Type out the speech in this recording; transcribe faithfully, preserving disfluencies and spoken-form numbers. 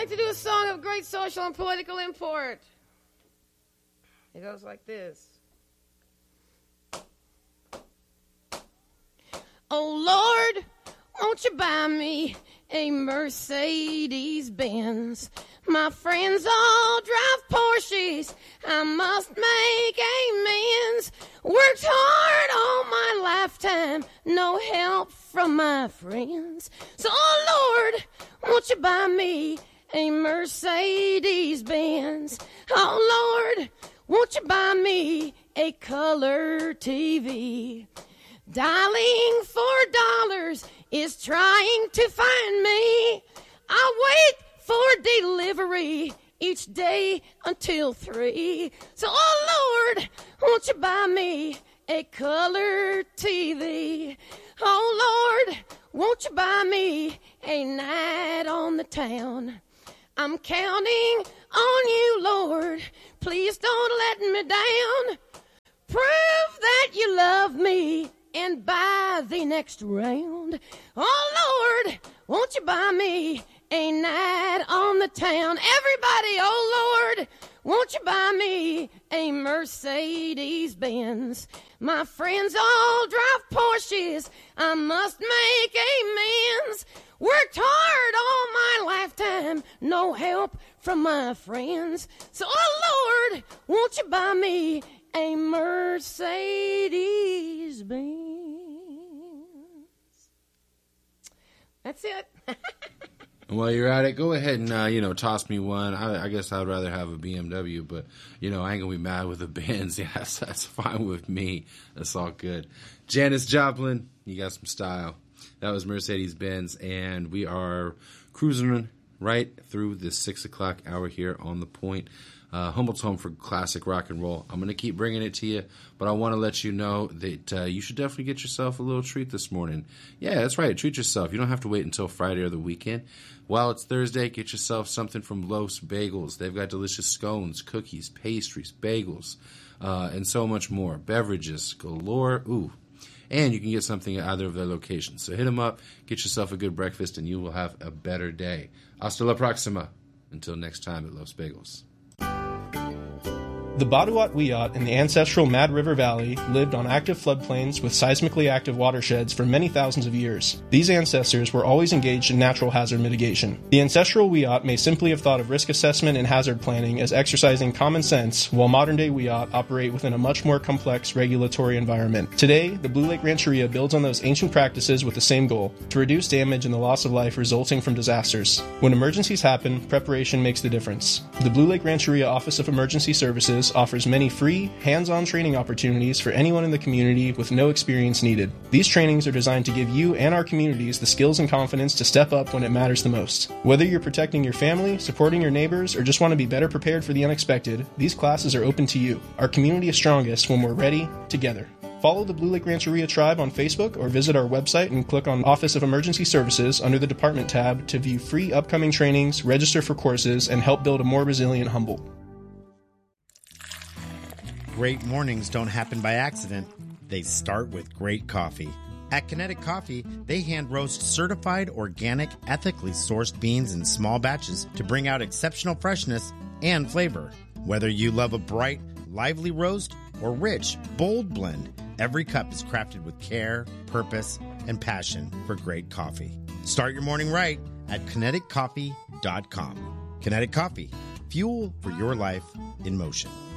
like to do a song of great social and political import. It goes like this. Oh, Lord, won't you buy me a Mercedes-Benz? My friends all drive Porsches. I must make amends. Worked hard all my lifetime. No help from my friends. So, oh, Lord, won't you buy me a Mercedes-Benz? Oh, Lord, won't you buy me a color T V? Dialing for dollars is trying to find me. I wait for delivery each day until three. So, oh, Lord, won't you buy me a color T V? Oh, Lord, won't you buy me a night on the town? I'm counting on you, Lord. Please don't let me down. Prove that you love me and buy the next round. Oh, Lord, won't you buy me a night on the town? Everybody, oh, Lord, won't you buy me a Mercedes-Benz? My friends all drive Porsches. I must make amends. Worked hard all my lifetime. No help from my friends. So, oh, Lord, won't you buy me a Mercedes-Benz? That's it. While you're at it, go ahead and, uh, you know, toss me one. I, I guess I'd rather have a B M W, but, you know, I ain't going to be mad with a Benz. Yes, that's fine with me. That's all good. Janis Joplin, you got some style. That was Mercedes-Benz, and we are cruising right through the six o'clock hour here on The Point. Uh, Humboldt's home for classic rock and roll. I'm going to keep bringing it to you, but I want to let you know that uh, you should definitely get yourself a little treat this morning. Yeah, that's right. Treat yourself. You don't have to wait until Friday or the weekend. While it's Thursday, get yourself something from Los Bagels. They've got delicious scones, cookies, pastries, bagels, uh, and so much more. Beverages galore. Ooh. And you can get something at either of their locations. So hit them up, get yourself a good breakfast, and you will have a better day. Hasta la próxima. Until next time at Los Bagels. The Baduat Wiyot in the ancestral Mad River Valley lived on active floodplains with seismically active watersheds for many thousands of years. These ancestors were always engaged in natural hazard mitigation. The ancestral Wiyot may simply have thought of risk assessment and hazard planning as exercising common sense, while modern-day Wiyot operate within a much more complex regulatory environment. Today, the Blue Lake Rancheria builds on those ancient practices with the same goal: to reduce damage and the loss of life resulting from disasters. When emergencies happen, preparation makes the difference. The Blue Lake Rancheria Office of Emergency Services offers many free, hands-on training opportunities for anyone in the community with no experience needed. These trainings are designed to give you and our communities the skills and confidence to step up when it matters the most. Whether you're protecting your family, supporting your neighbors, or just want to be better prepared for the unexpected, these classes are open to you. Our community is strongest when we're ready, together. Follow the Blue Lake Rancheria Tribe on Facebook or visit our website and click on Office of Emergency Services under the Department tab to view free upcoming trainings, register for courses, and help build a more resilient Humboldt. Great mornings don't happen by accident. They start with great coffee. At Kinetic Coffee, they hand roast certified, organic, ethically sourced beans in small batches to bring out exceptional freshness and flavor. Whether you love a bright, lively roast or rich, bold blend, every cup is crafted with care, purpose, and passion for great coffee. Start your morning right at kinetic coffee dot com. Kinetic Coffee, fuel for your life in motion.